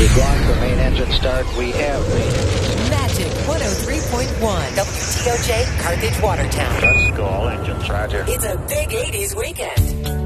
We've gone for main engine start. We have main engine. Magic 103.1 WTOJ, Carthage, Watertown. Let's go, all engines. Roger. It's a big 80s weekend.